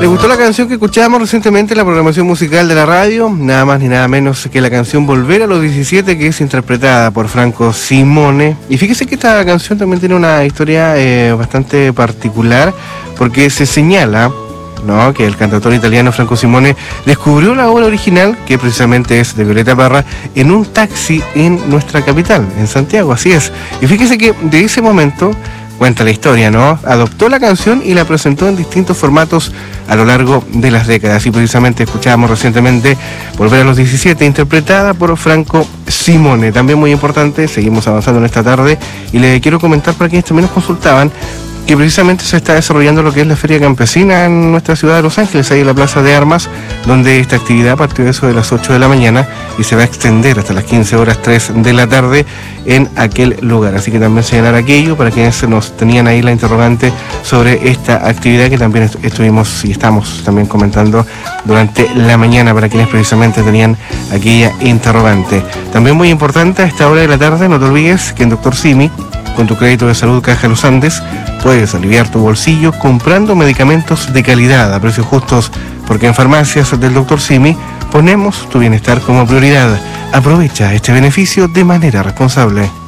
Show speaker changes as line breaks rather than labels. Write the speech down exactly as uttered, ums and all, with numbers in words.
¿Le gustó la canción que escuchábamos recientemente en la programación musical de la radio? Nada más ni nada menos que la canción Volver a los diecisiete, que es interpretada por Franco Simone. Y fíjese que esta canción también tiene una historia eh, bastante particular, porque se señala, ¿no?, que el cantautor italiano Franco Simone descubrió la obra original, que precisamente es de Violeta Parra, en un taxi en nuestra capital, en Santiago, así es. Y fíjese que de ese momento, cuenta la historia, ¿no?, adoptó la canción y la presentó en distintos formatos a lo largo de las décadas. Y precisamente escuchábamos recientemente Volver a los diecisiete, interpretada por Franco Simone. También muy importante, seguimos avanzando en esta tarde, y le quiero comentar para quienes también nos consultaban que precisamente se está desarrollando lo que es la Feria Campesina en nuestra ciudad de Los Ángeles, ahí en la Plaza de Armas, donde esta actividad partió de eso de las ocho de la mañana y se va a extender hasta las quince horas tres de la tarde en aquel lugar. Así que también señalar aquello para quienes nos tenían ahí la interrogante sobre esta actividad que también est- estuvimos y estamos también comentando durante la mañana para quienes precisamente tenían aquella interrogante. También muy importante, a esta hora de la tarde, no te olvides que en Doctor Simi, con tu crédito de salud Caja Los Andes, puedes aliviar tu bolsillo comprando medicamentos de calidad a precios justos, porque en farmacias del Doctor Simi ponemos tu bienestar como prioridad. Aprovecha este beneficio de manera responsable.